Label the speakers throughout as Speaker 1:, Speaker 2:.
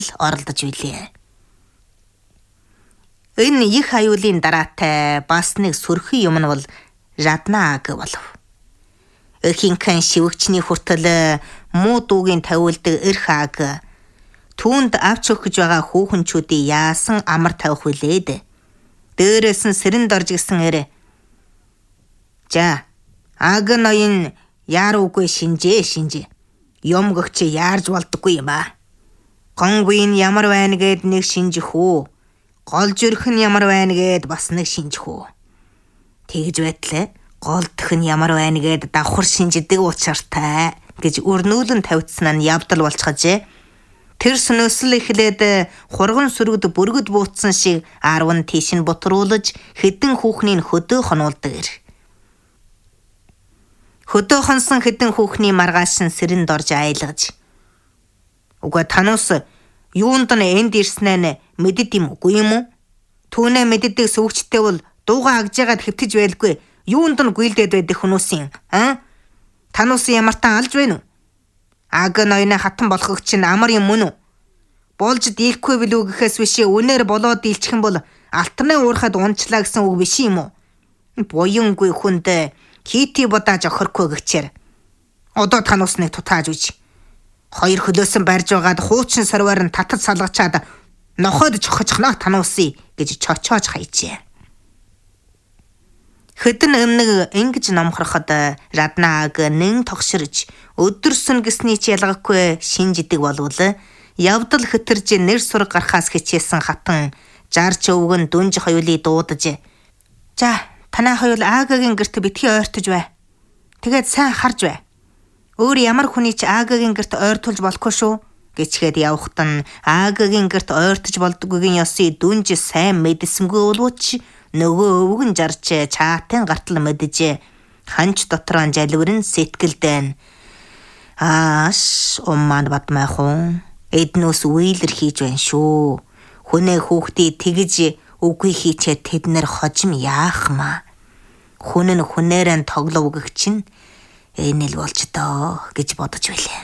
Speaker 1: оролдож билээ. Энэ их аюулын дараатай бас нэг сөрхий юм нь бол Жаднааг болов. Ихэнхэн шивгчний хүртэл муу дуугийн тавиулдаг эрх аг түүнд авч өгч байгаа хүүхэнчүүдийг яасан амар тавих вүлээд. Дээрээс нь сэрэнд орж гисэн эрэ. За, аг ноён яаруугүй шинжээ. Юм гөгч яарж болдоггүй юм аа. Гонгийн ямар байна гэд нэг шинжих үү. Гол зүрх нь ямар байна гэд бас нэг шинжих үү. Тэгж байтал голдох нь ямар байна гэд давхар шинждэг учиртай гэж өрнүүлэн тавьцсан нь явдал болчихжээ. Тэр сүнөөсөл эхлээд хурган сүргд бүргэд буутсан шиг 10 тийш нь бутруулж хэдэн хүүхнийг хөдөө хонуулдаг. Хөдөө хонсон хэдэн хүүхний маргааш нь сэрэнд орж айлгаж. Уга танус юунд нь энд ирснээ нь мэдд юм үгүй юм уу? Түүнээ мэддэг сөвгчтэй бол дууга агжгаад хэвтэж байлгүй. Юунд нь гүйлдээд байдаг хүмүүс юм? Танус ямартаа алж байна уу? Аг ноёны хатан болгох чинь амар юм мөн үү? Болж дийлэхгүй билүү гэхээс биш үнээр болоод дийлчих юм бол алтарны уурхад унчлаа гэсэн үг биш юм уу? Буянгүй хүнд хити бодаж охирхгүй гэчээр. Одоо танус нэг тутааж үж. Хоёр хөлөөсөн барьж байгаад хуучин сорвоор нь татад салгачаад нохоод чохожхноо тануусыг гэж чочоож хайжээ. Хэдэн өмнөг ингэж номхороход Жаднааг нэн тогширч өдөрсөн гэсний ч ялгаагүй шинждэг болвол явдал хэтэрж нэр сур гарахаас хичээсэн хатан жарч өвгөн дүнж хоёулыг дуудаж. За, танай хоёул Аагагийн гэрт битгий ойртож бай. Тэгээд сайн харж бай. Өөр ямар хүний ч Аагагийн гэрт ойртуулж болохгүй шүү гэчгээд явхад нь Аагагийн гэрт ойртож болдгүйгийн ёсыг дүнж сайн мэдсэнгүй боловч нөгөө өвгөн жарч чаатын гартал мэдэж ханч дотроо жалвирэн сэтгэлдэн ааш умман батмайхун эднөөс үейлэр хийж байна шүү. Хүнээ хүүхдийг тэгж үгүй хийчээ тэднэр хожим яах маа. Хүн нь хүнээрэн тоглов гэх чинь энэ л болж доо гэж бодож байлаа.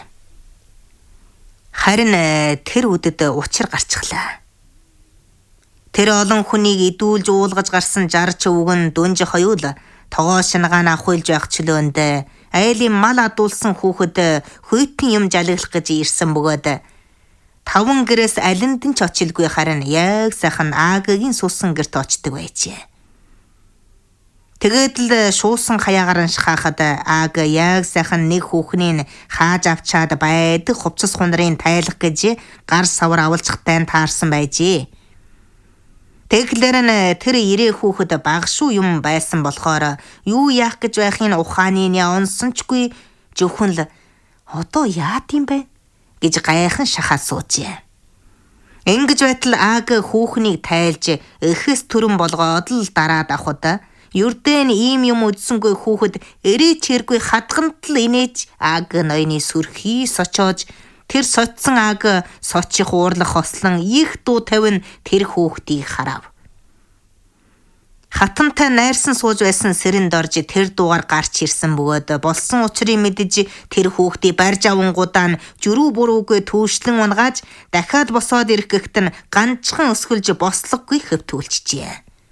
Speaker 1: Харин тэр үдэд учир гарчихлаа. Тэр олон хүнийг идүүлж уулгаж гарсан жарч өвгөн дүнж хоёул тогоо шингаан ахуйлж байх чөлөөнд айлын мал адуулсан хүүхэд хүйтэн юм жалглах гэж ирсэн бөгөөд 5 гэрээс алинд нь ч очилгүй харин яг сайхан Аагагийн суусан гэрт очдөг байжээ. Тэгээд л шуусан хаягаар нь шахахад Аага яг сайхан нэг хүүхнийг хааж авчаад байдаг хувцас хундрын тайлах гэж гар савар авалцахтай таарсан байжээ. Тэглэр нь тэр ирээ хүүхэд багшуу юм байсан болохоор юу яах гэж байхын ухааны онсончгүй зөвхөн л одоо яат юм бэ гэж гайхан шахаад суужээ. Ингэж байтал Аага хүүхнийг тайлж эхэс төрөн болгоод л дараад авахд Юрдэн ийм юм үдсэнгүй хүүхэд эрээч хэргүй хадгант л инээж Аага ноёны сүрхий сочоож тэр соцсон Аага сочих уурлах хослон их дуу тавин тэр хүүхдийг харав. Хатантай найрсан сууж байсан сэрэнд орж тэр дуугаар гарч ирсэн бөгөөд болсон учрыг мэдэж тэр хүүхдийг барьж авангуудаа нь жөрүү буруугүй түүшлэн унгааж дахиад босоод ирэх гэхэд нь ганцхан өсгөлж бослоггүй хөвтүүлчихжээ.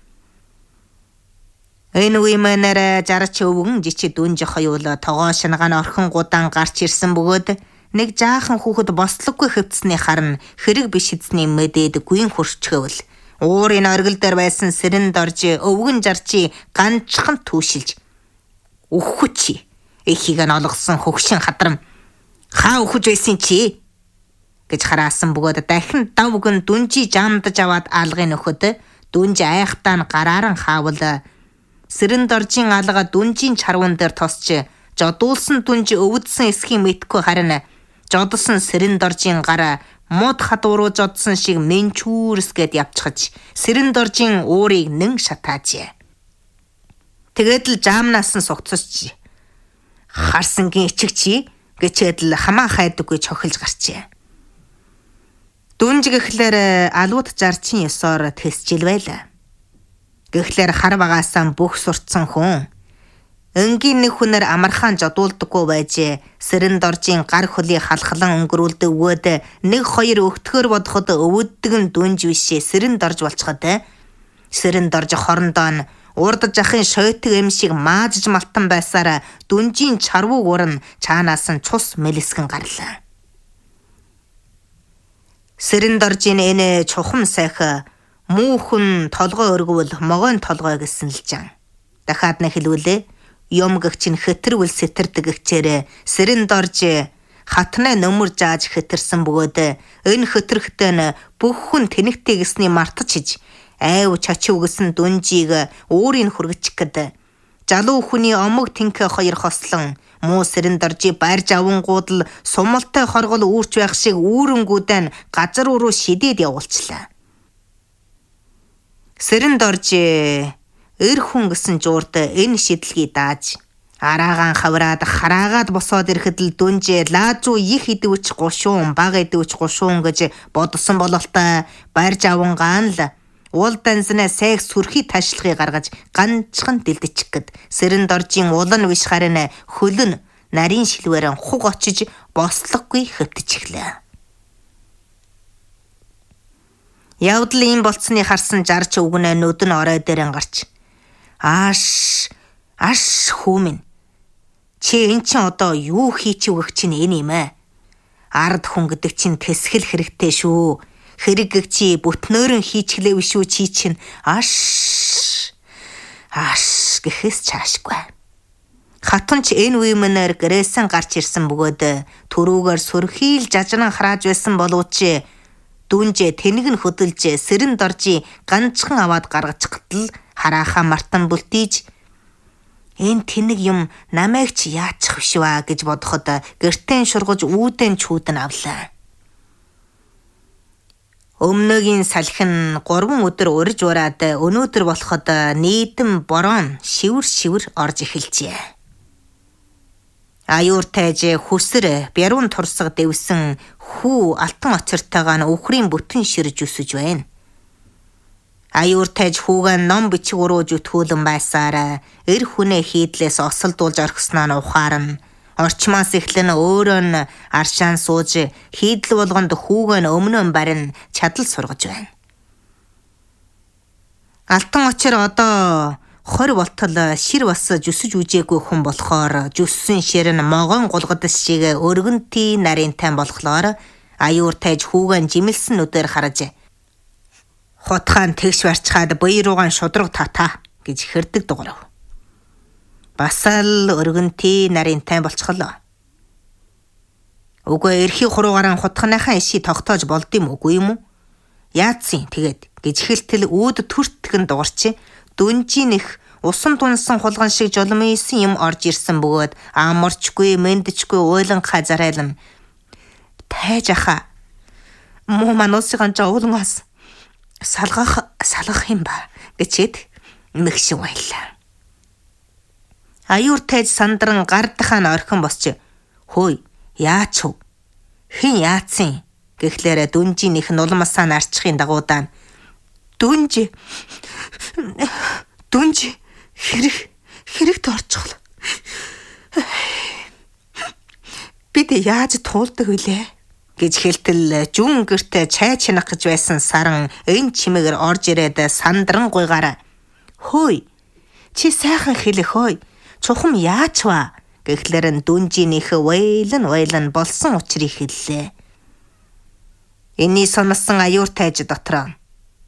Speaker 1: Энэ үеийнээр жарч өвгөн жичид дүнж хоёул тогоо шингаан орхон гудаан гарч ирсэн бөгөөд нэг жаахан хүүхэд бослоггүй хөвтсний харна хэрэг биш эзний мэдээд гүйн хурчгөвл уурын оргил дээр байсан сэрэнд орж өвгөн жарчи ганцхан түүшилж өгөхүчи эхийг нь олгосон хөгшин хадрам хаа өгөж байсан чи гэж хараасан бөгөөд дахин давгэн дүнжи жамдаж аваад алгын нөхөд дүнж айхтаа нь гарааран хаавал сэрэнд оржийн алга дүнжийн чарван дээр тосч жодуулсан дүнж өвдсөн эсхийн мэдхгүй харин жодсон сэрэнд оржийн гара мод хадууруу жодсон шиг менчүүрс гэд явчихаж сэрэнд оржийн уурыг нэн шатаажээ. Тэгээд л жаамнаас нь сугцсч харсангийн ичигчи гэчээд л хамаа хайдаггүй чохилж гарчээ. Дүнж гэхлээр алууд жарчин ёсоор тэсжил байлаа. Гэхлээр хар багаасаа бүх сурцсан хүн Өнгийн нэг хүнээр амархан жодуулдаггүй байж Сэрэн доржийн гар хөлийг халхлан өнгөрүүлдэг өгөөд 1-2 өгтгөр бодоход өвөддөг нь дүнж бишээ Сэрэн дорж болцоход Сэрэн дорж хорондоо нь урдж ахын шойтог эм шиг маажж малтан байсаар дүнжийн чарвууг уран чаанаас нь цус мэлэсгэн гарлаа. Сэрэн доржийн энэ чухам сайх муухын толгой өргөвөл могоон толгой гэсэн л жан. Дахиад нэг хэлвэлээ. Юм гэгч нь хэтэрвэл сэтэрдэг гэгчээрээ Сэрэн дорж хатнаа нөмөр зааж хэтэрсэн бөгөөд энэ хэтэрхтээ нь бүх хүн тэнэгтэй гэсний мартаж хиж айв чачив гэсэн дүнжийг өөрийн хүргэчих гээд залуу хүний омог тэнхэ 2 хослон муу Сэрэн доржи барьж авангууд л сумалтай хоргол үүрч байх шиг үүрэнгүүдээ нь газар руу шидээд явуулчлаа. Сэрэн дорж эр хүн гэсэн жуурд энэ шидлгийг дааж араагаан хавраад хараагаад босоод ирэхэд л дүнж лаажуу их идэвч гушуун бага идэвч гушуун гэж бодсон бололтой барьж авангаан л уул данснаа сайг сүрхий ташлахыг гаргаж ганцхан дэлдэчих гээд Сэрэн доржийн улан биш харин хөлн нарийн шилвэрэн хуг очиж бослоггүй хөвтчихлээ. Явдал ийм болцсны харсан жарч өвгнээ нүдэн орой дээр гарч Аш хүүмэн. Чи эн чин одоо юу хийч өгөх чинь энэ юм ээ. Ард хүн гэдэг чинь тэсгэл хэрэгтэй шүү. Хэрэг чи бүтнөөрн хийчихлээ биш үү чи чинь аш гэхээс чаашгүй. Хатан ч энэ үеийнээр гэрээсэн гарч ирсэн бөгөөд төрүүгээр сүрхийл жажнан харааж байсан боловч дүнжээ тэнэг нь хөдөлж Сэрэн доржи ганцхан аваад гаргачихтал харааха мартан бүлтийж энэ тэнэг юм намайг ч яачих биш вэ гэж бодоход гэртэн шургаж үүдэн чүүдэн авлаа. Өмнөгийн салхин 3 өдөр урж ураад өнөөдөр болоход нийтэм борон шивэр орж эхэлжээ. Аюур тайж хүсэр бяруун турсаг дэвсэн хүү алтан оцортойгоо нь өвхрийн бүтэн ширж өсөж байна. Аюур тайж хүүгэн ном бичиг урууж өтгүүлэн байсаар эр хүнээ хийдлээс осолдуулж орхисноо нь ухаарна. Орчмоос эхлэн өөрөө нь аршаан сууж хийдэл болгонд хүүгэн өмнө барин чадал сургаж байна. Алтан очир одоо 20 болтол шир бас жүсэж үжээгүй хүн болохоор жүссэн шир нь могоон гулгадас шиг өргөнтий нарийнтай болохоор аюур тайж хүүгэн жимэлсэн нүдээр харж Хотхаан тэгш барчхаад бие руугаан шудраг татаа гэж хэрдэг дуурав. Бас л өргөнтий нарийнтай болчихлоо. Үгүй эрхий хуруугараа хутганыхаа ишийг тогтоож болдсон үгүй юм уу? Яатсан тэгээд гэж хэлтэл үүд төртгөн дуурч дүнжийн их усан тунсан хулган шиг жолмойсон юм орж ирсэн бөгөөд амарчгүй мэндчгүй уйланхаа зарайлан тайж аха муу манусыгаан жавлангаас салгах юм ба гэчээд мэгшин байлаа. Аюур тайж сандран гардахаа нь орхин босч хөөе яач вэ? Хэн яатсан гэхлээр дүнжийн их нуламсаа нарчхын дагуудаа дүнж хэрэгт орчихлоо. Бид яаж туулдаг вүлээ гэж хэлтэл жүн гэртээ чай чинах гэж байсан саран энэ чимээгээр орж ирээд сандран гуйгаараа хөөе чи сайхан хэлэх хөөе чухам яач вэ гэхлээр нь дүнжийнх вейлэн болсон учрыг хэллээ. Энийг сонсон аюур тайж дотроо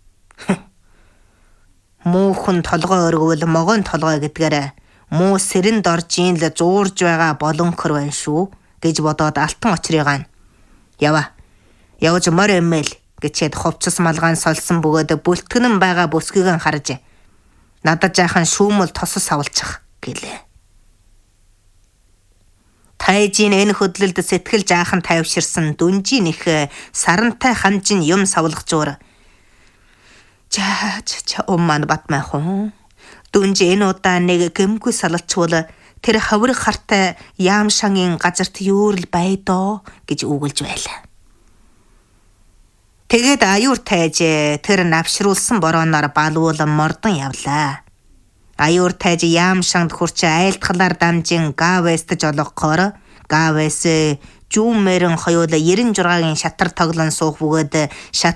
Speaker 1: муухан толгой өргөвөл могоон толгой гэдгээр муу Сэрэн доржийн л зуурж байгаа болонхор байна шүү гэж бодоод алтан очрыгаа явж мор эмэл гэчээд хувцас малгаан солсон бөгөөд бүлтгэн байгаа бүсгийг харж надад жаахан шүүмэл тосос авалчих гэлээ. Тайжийн энэ хөдлөлд сэтгэл жаахан тайвширсан дүнжийн их сарантай ханжин юм савлах зуур ча умман батмай хоо дүнж энэ удаа нэг гэмгүй салалчвал тэр хаврыг хартай яам шангийн газарт юурл байдоо гэж үгэлж байлаа. Тэгээд аюур тайж тэр навшруулсан борооноор балуулан мордон явлаа. Аюур тайж яам шангд хурч айлтгалаар дамжин гавэстж олгохоор гавэс жүүмэрэн хоёул 96-гийн шатар тоглон суух бөгөөд шат